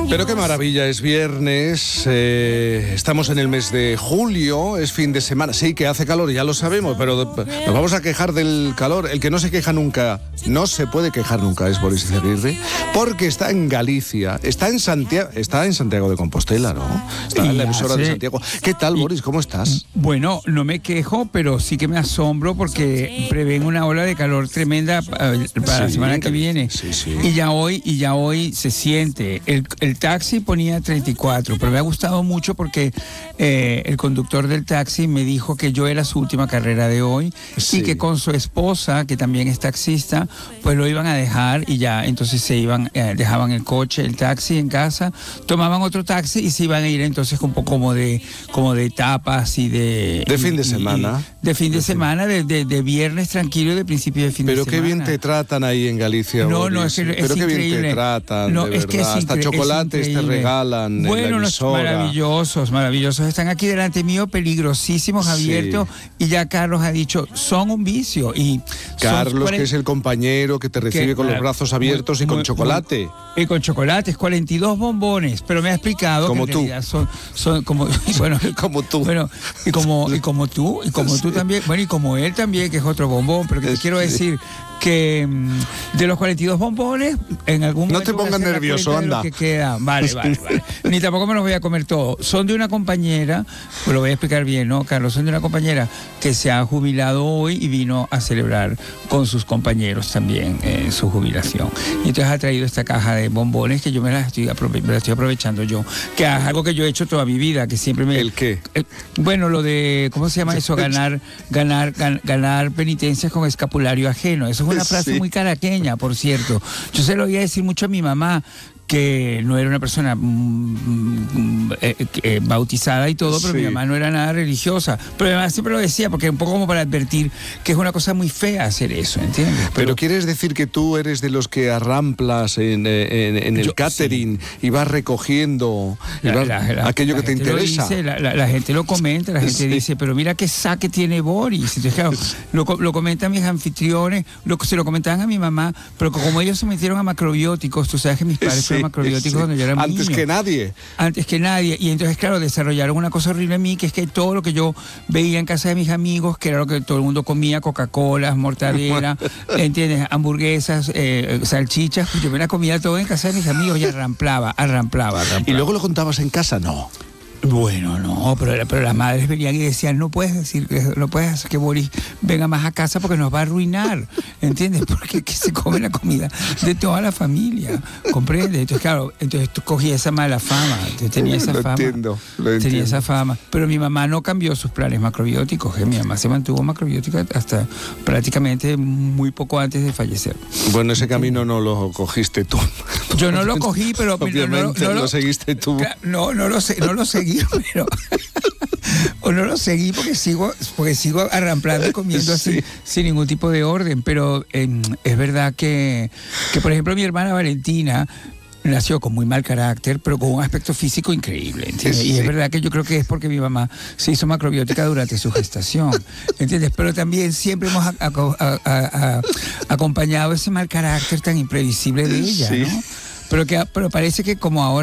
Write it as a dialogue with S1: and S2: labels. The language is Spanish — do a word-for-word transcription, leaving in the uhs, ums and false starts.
S1: Pero qué maravilla, es viernes, eh, estamos en el mes de julio, es fin de semana. Sí, que hace calor, ya lo sabemos, pero nos vamos a quejar del calor. El que no se queja nunca, no se puede quejar nunca, es Boris Izaguirre, porque está en Galicia, está en Santiago, está en Santiago de Compostela, ¿no? Está en la emisora
S2: hace,
S1: de Santiago. ¿Qué tal,
S2: y,
S1: Boris? ¿Cómo estás?
S2: Bueno, no me quejo, pero sí que me asombro porque prevén una ola de calor tremenda para sí, la semana que viene.
S1: Sí, sí.
S2: Y ya hoy, y ya hoy se siente. El, el taxi ponía treinta y cuatro, pero me ha gustado mucho porque eh, el conductor del taxi me dijo que yo era su última carrera de hoy, sí, y que con su esposa, que también es taxista, pues lo iban a dejar y ya, entonces se iban, eh, dejaban el coche, el taxi en casa, tomaban otro taxi y se iban a ir entonces un poco como de, como de tapas y de...
S1: De fin de
S2: y,
S1: semana.
S2: Y, de fin de, de semana, fin. De, de, de viernes tranquilo, de principio de fin
S1: pero
S2: de semana.
S1: Pero qué bien te tratan ahí en Galicia,
S2: No,
S1: Boris.
S2: no, es que es
S1: Pero qué
S2: increíble.
S1: bien te tratan,
S2: no,
S1: de
S2: es que
S1: verdad.
S2: es
S1: Hasta chocolates te regalan.
S2: Bueno,
S1: en la
S2: los maravillosos, maravillosos. Están aquí delante mío, peligrosísimos, abiertos. Sí. Y ya Carlos ha dicho, son un vicio. Y
S1: Carlos,
S2: cuarenta...
S1: que es el compañero que te recibe que, con los brazos abiertos muy, y con muy, chocolate.
S2: Muy, y con chocolates, cuarenta y dos bombones. Pero me ha explicado
S1: como
S2: que
S1: tú.
S2: en realidad son, son como, bueno,
S1: como tú.
S2: Bueno, y como, y como tú, y como sí. tú también. Bueno, y como él también, que es otro bombón. Pero que te sí. quiero decir que de los cuarenta y dos bombones, en algún
S1: no
S2: momento...
S1: No te pongas nervioso, anda.
S2: Que queda. Vale, vale, vale. Ni tampoco me los voy a comer todos. Son de una compañera, pues lo voy a explicar bien, ¿no, Carlos? Son de una compañera que se ha jubilado hoy y vino a celebrar con sus compañeros también eh, su jubilación. Y entonces ha traído esta caja de bombones que yo me la estoy, aprove- me la estoy aprovechando yo, que es algo que yo he hecho toda mi vida, que siempre me...
S1: ¿El qué?
S2: Eh, bueno, lo de, ¿cómo se llama eso? Ganar, ganar, gan, ganar penitencias con escapulario ajeno. Eso es una frase sí. muy caraqueña, por cierto. Yo se lo voy a decir mucho a mi mamá, que no era una persona mm, eh, eh, bautizada y todo, pero sí. mi mamá no era nada religiosa. Pero además siempre lo decía, porque un poco como para advertir que es una cosa muy fea hacer eso, ¿entiendes?
S1: Pero, pero ¿quieres decir que tú eres de los que arramplas en, en, en el yo, catering sí. y vas recogiendo y vas, la, la, la, aquello
S2: la
S1: que te interesa?
S2: Dice, la, la, la gente lo comenta, la gente sí. dice, pero mira qué saque tiene Boris. Entonces, claro, lo, lo comentan mis anfitriones, lo, se lo comentaban a mi mamá, pero como ellos se metieron a macrobióticos, tú sabes que mis padres sí. macrobióticos sí. cuando yo era muy
S1: Antes
S2: niño.
S1: que nadie.
S2: Antes que nadie. Y entonces, claro, desarrollaron una cosa horrible en mí, que es que todo lo que yo veía en casa de mis amigos, que era lo que todo el mundo comía, Coca-Cola, mortadela, ¿entiendes? Hamburguesas, eh, salchichas, pues yo me la comía todo en casa de mis amigos y arramplaba, arramplaba, arramplaba.
S1: ¿Y luego lo contabas en casa? No.
S2: Bueno, no, pero, pero las madres venían y decían, no puedes decir, no puedes hacer que Boris venga más a casa porque nos va a arruinar, ¿entiendes? Porque que se come la comida de toda la familia, ¿comprendes? Entonces, claro, entonces tú cogías esa mala fama, tenía esa
S1: lo
S2: fama.
S1: Entiendo, lo
S2: tenía
S1: entiendo.
S2: esa fama, pero mi mamá no cambió sus planes macrobióticos, ¿eh? Mi mamá se mantuvo macrobiótica hasta prácticamente muy poco antes de fallecer.
S1: Bueno, ese camino no lo cogiste tú.
S2: Yo no lo cogí, pero...
S1: Obviamente
S2: no, no, no,
S1: lo seguiste tú.
S2: No, no lo, no lo seguí, pero... o no lo seguí porque sigo porque sigo arramplando y comiendo así sí. sin ningún tipo de orden, pero eh, es verdad que, que por ejemplo mi hermana Valentina nació con muy mal carácter, pero con un aspecto físico increíble, ¿entiendes? Sí. Y es verdad que yo creo que es porque mi mamá se hizo macrobiótica durante su gestación, ¿entiendes? Pero también siempre hemos a, a, a, a, acompañado ese mal carácter tan imprevisible de ella, sí. ¿no? Pero, que, pero parece que como ahora